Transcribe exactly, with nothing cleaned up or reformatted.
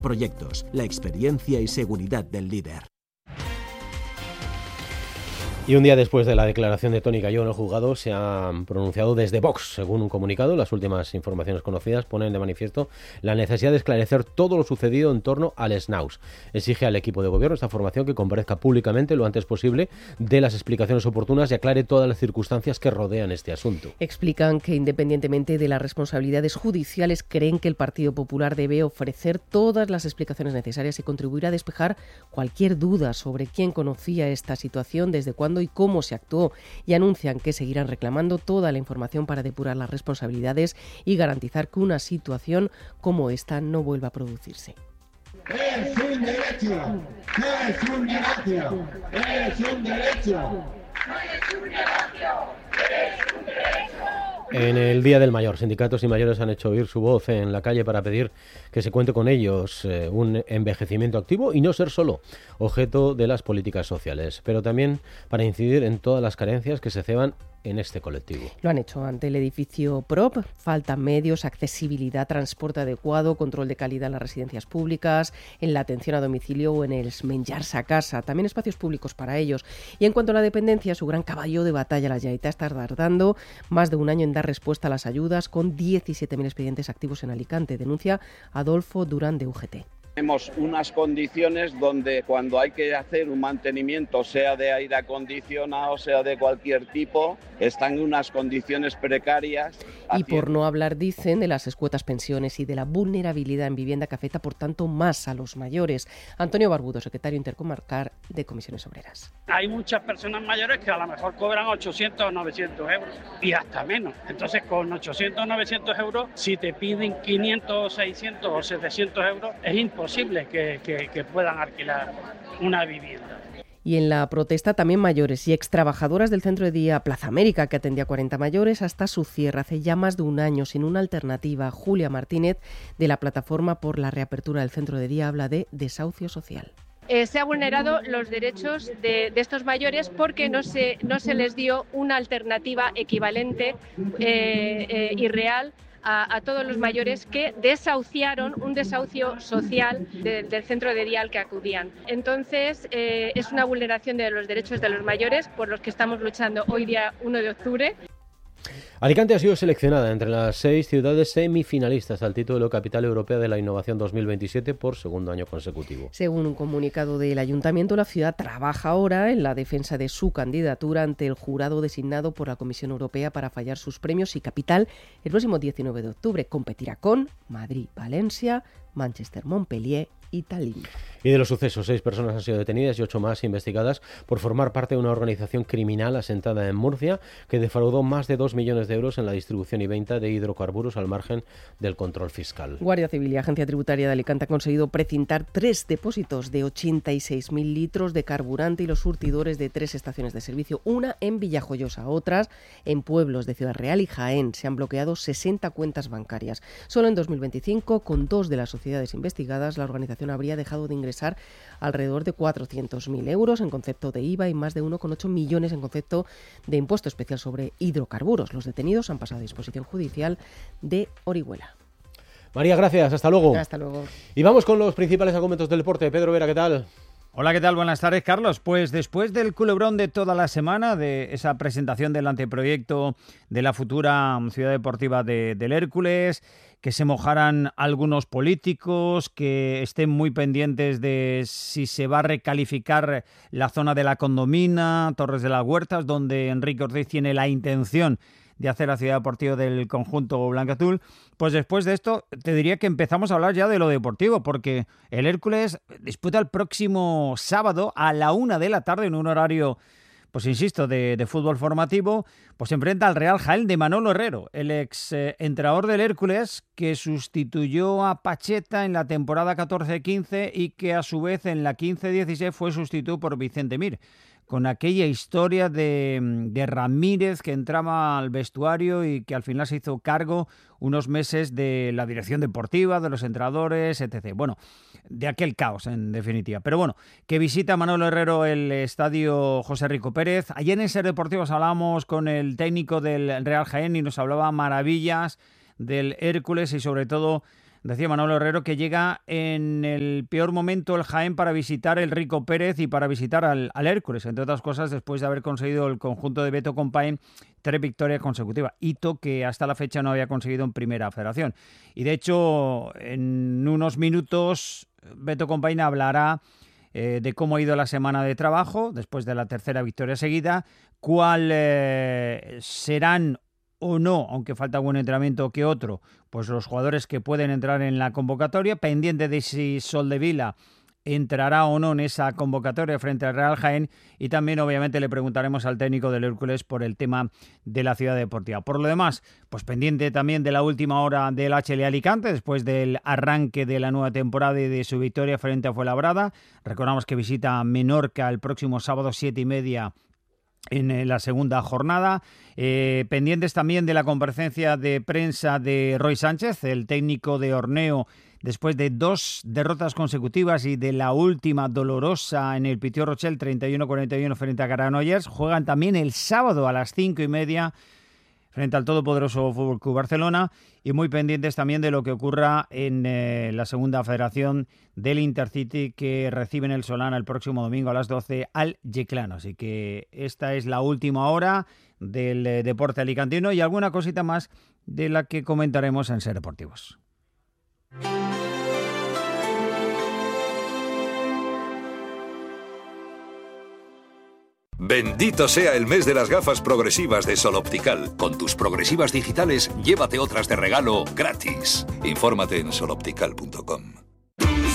Proyectos, la experiencia y seguridad del líder. Y un día después de la declaración de Toni Calló en el juzgado, se han pronunciado desde Vox. Según un comunicado, las últimas informaciones conocidas ponen de manifiesto la necesidad de esclarecer todo lo sucedido en torno al Snaus. Exige al equipo de gobierno esta formación que comparezca públicamente lo antes posible, dé las explicaciones oportunas y aclare todas las circunstancias que rodean este asunto. Explican que independientemente de las responsabilidades judiciales, creen que el Partido Popular debe ofrecer todas las explicaciones necesarias y contribuir a despejar cualquier duda sobre quién conocía esta situación, desde cuándo y cómo se actuó, y anuncian que seguirán reclamando toda la información para depurar las responsabilidades y garantizar que una situación como esta no vuelva a producirse. Es un derecho, es un negocio, es un derecho, no es un negocio, es un derecho. En el Día del Mayor, sindicatos y mayores han hecho oír su voz en la calle para pedir que se cuente con ellos, eh, un envejecimiento activo y no ser solo objeto de las políticas sociales, pero también para incidir en todas las carencias que se ceban en este colectivo. Lo han hecho ante el edificio P R O P, faltan medios, accesibilidad, transporte adecuado, control de calidad en las residencias públicas, en la atención a domicilio o en el menjarse a casa, también espacios públicos para ellos. Y en cuanto a la dependencia, su gran caballo de batalla, la Generalitat, está tardando más de un año en dar respuesta a las ayudas, con diecisiete mil expedientes activos en Alicante, denuncia Adolfo Durán de U G T. Tenemos unas condiciones donde cuando hay que hacer un mantenimiento, sea de aire acondicionado, sea de cualquier tipo, están en unas condiciones precarias. Y por no hablar, dicen, de las escuetas pensiones y de la vulnerabilidad en vivienda que afecta, por tanto, más a los mayores. Antonio Barbudo, secretario intercomarcal de Comisiones Obreras. Hay muchas personas mayores que a lo mejor cobran ochocientos o novecientos euros y hasta menos. Entonces, con ochocientos o novecientos euros, si te piden quinientos, seiscientos o setecientos euros, es imposible. posible que, que, que puedan alquilar una vivienda. Y en la protesta también mayores y extrabajadoras del centro de día Plaza América, que atendía a cuarenta mayores, hasta su cierre hace ya más de un año sin una alternativa. Julia Martínez, de la Plataforma por la Reapertura del Centro de Día, habla de desahucio social. Eh, se han vulnerado los derechos de, de estos mayores porque no se, no se les dio una alternativa equivalente eh, eh, y real A, a todos los mayores que desahuciaron, un desahucio social de, del centro de día al que acudían. Entonces, eh, es una vulneración de los derechos de los mayores por los que estamos luchando hoy día uno de octubre. Alicante ha sido seleccionada entre las seis ciudades semifinalistas al título Capital Europea de la Innovación dos mil veintisiete por segundo año consecutivo. Según un comunicado del Ayuntamiento, la ciudad trabaja ahora en la defensa de su candidatura ante el jurado designado por la Comisión Europea para fallar sus premios y Capital el próximo diecinueve de octubre. Competirá con Madrid, Valencia, Manchester, Montpellier y Tallinn. Y de los sucesos, seis personas han sido detenidas y ocho más investigadas por formar parte de una organización criminal asentada en Murcia que defraudó más de dos millones de euros en la distribución y venta de hidrocarburos al margen del control fiscal. Guardia Civil y Agencia Tributaria de Alicante han conseguido precintar tres depósitos de ochenta y seis mil litros de carburante y los surtidores de tres estaciones de servicio, una en Villajoyosa, otras en pueblos de Ciudad Real y Jaén. Se han bloqueado sesenta cuentas bancarias. Solo en dos mil veinticinco, con dos de las sociedades investigadas, la organización habría dejado de ingresar alrededor de cuatrocientos mil euros en concepto de I V A y más de uno coma ocho millones en concepto de impuesto especial sobre hidrocarburos. Los detenidos han pasado a disposición judicial de Orihuela. María, gracias. Hasta luego. Hasta luego. Y vamos con los principales argumentos del deporte. Pedro Vera, ¿qué tal? Hola, ¿qué tal? Buenas tardes, Carlos. Pues después del culebrón de toda la semana, de esa presentación del anteproyecto de la futura ciudad deportiva de, del Hércules, que se mojaran algunos políticos, que estén muy pendientes de si se va a recalificar la zona de la Condomina, Torres de las Huertas, donde Enrique Ortiz tiene la intención de hacer la ciudad deportiva del conjunto blanquiazul. Pues después de esto te diría que empezamos a hablar ya de lo deportivo, porque el Hércules disputa el próximo sábado a la una de la tarde en un horario, pues insisto, de, de fútbol formativo, pues se enfrenta al Real Jaén de Manolo Herrero, el ex eh, entrenador del Hércules, que sustituyó a Pacheta en la temporada catorce quince y que a su vez en la quince dieciséis fue sustituido por Vicente Mir, con aquella historia de, de Ramírez que entraba al vestuario y que al final se hizo cargo unos meses de la dirección deportiva, de los entrenadores, etcétera. Bueno, de aquel caos, en definitiva. Pero bueno, que visita Manolo Herrero el estadio José Rico Pérez. Ayer en Ser Deportivos hablábamos con el técnico del Real Jaén y nos hablaba maravillas del Hércules y sobre todo decía Manolo Herrero que llega en el peor momento el Jaén para visitar el Rico Pérez y para visitar al, al Hércules, entre otras cosas después de haber conseguido el conjunto de Beto Compain tres victorias consecutivas, hito que hasta la fecha no había conseguido en Primera Federación. Y de hecho, en unos minutos Beto Compain hablará eh, de cómo ha ido la semana de trabajo después de la tercera victoria seguida, cuál eh, serán o no, aunque falta algún entrenamiento que otro, pues los jugadores que pueden entrar en la convocatoria, pendiente de si Soldevila entrará o no en esa convocatoria frente al Real Jaén, y también obviamente le preguntaremos al técnico del Hércules por el tema de la ciudad deportiva. Por lo demás, pues pendiente también de la última hora del H L Alicante después del arranque de la nueva temporada y de su victoria frente a Fuenlabrada. Recordamos que visita Menorca el próximo sábado siete y media en la segunda jornada. Eh, pendientes también de la comparecencia de prensa de Roy Sánchez, el técnico de Orneo, después de dos derrotas consecutivas y de la última dolorosa en el Pitió Rochelle treinta y uno a cuarenta y uno frente a Granollers. Juegan también el sábado a las cinco y media frente al todopoderoso F C Barcelona, y muy pendientes también de lo que ocurra en eh, la segunda federación del Intercity, que reciben el Solana el próximo domingo a las doce al Yeclano. Así que esta es la última hora del eh, deporte alicantino, y alguna cosita más de la que comentaremos en Ser Deportivos. Bendito sea el mes de las gafas progresivas de Sol Optical. Con tus progresivas digitales, llévate otras de regalo gratis. Infórmate en sol optical punto com.